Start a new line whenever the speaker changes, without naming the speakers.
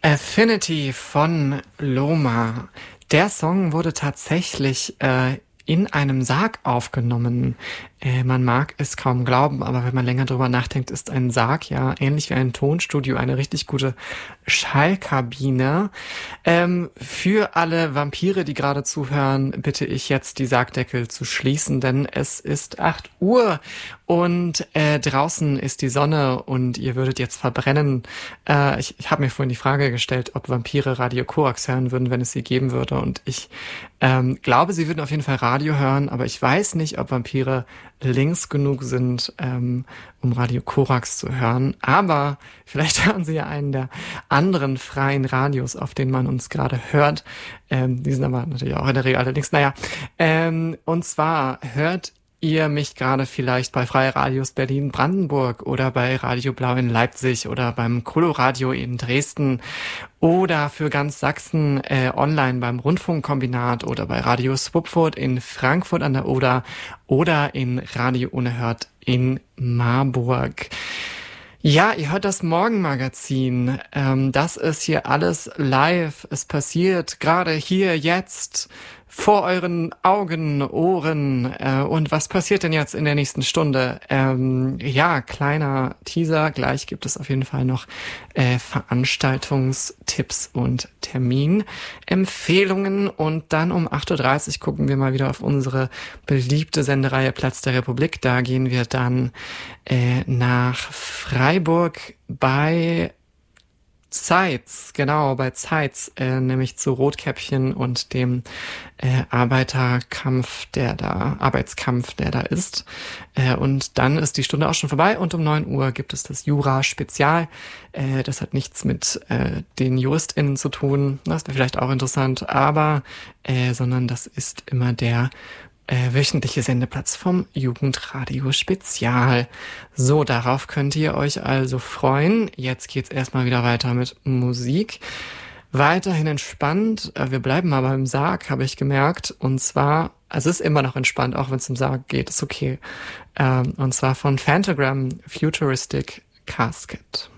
Affinity von Loma. Der Song wurde tatsächlich in einem Sarg aufgenommen. Man mag es kaum glauben, aber wenn man länger drüber nachdenkt, ist ein Sarg ja ähnlich wie ein Tonstudio eine richtig gute Schallkabine. Für alle Vampire, die gerade zuhören, bitte ich jetzt die Sargdeckel zu schließen, denn es ist 8 Uhr und draußen ist die Sonne und ihr würdet jetzt verbrennen. Ich habe mir vorhin die Frage gestellt, ob Vampire Radio Korax hören würden, wenn es sie geben würde, und ich glaube, sie würden auf jeden Fall Radio hören, aber ich weiß nicht, ob Vampire links genug sind, um Radio Korax zu hören. Aber vielleicht hören sie ja einen der anderen freien Radios, auf denen man uns gerade hört. Die sind aber natürlich auch in der Regel alle links. Und zwar hört ihr mich gerade vielleicht bei Freie Radios Berlin-Brandenburg oder bei Radio Blau in Leipzig oder beim Coloradio in Dresden oder für ganz Sachsen online beim Rundfunkkombinat oder bei Radio Swupfurt in Frankfurt an der Oder oder in Radio Unerhört in Marburg. Ja, ihr hört das Morgenmagazin. Das ist hier alles live. Es passiert gerade hier, jetzt, vor euren Augen, Ohren. Und was passiert denn jetzt in der nächsten Stunde? Ja, kleiner Teaser. Gleich gibt es auf jeden Fall noch Veranstaltungstipps und Terminempfehlungen. Und dann um 8.30 Uhr gucken wir mal wieder auf unsere beliebte Sendereihe Platz der Republik. Da gehen wir dann nach Freiburg bei Zeitz, nämlich zu Rotkäppchen und dem Arbeitskampf, der da ist. Und dann ist die Stunde auch schon vorbei und um 9 Uhr gibt es das Jura-Spezial. Das hat nichts mit den JuristInnen zu tun, das wäre vielleicht auch interessant, sondern das ist immer der wöchentliche Sendeplatz vom Jugendradio Spezial. So, darauf könnt ihr euch also freuen. Jetzt geht's erstmal wieder weiter mit Musik. Weiterhin entspannt. Wir bleiben aber im Sarg, habe ich gemerkt. Und zwar, es ist immer noch entspannt, auch wenn es im Sarg geht, ist okay. Und zwar von Phantogram, Futuristic Casket.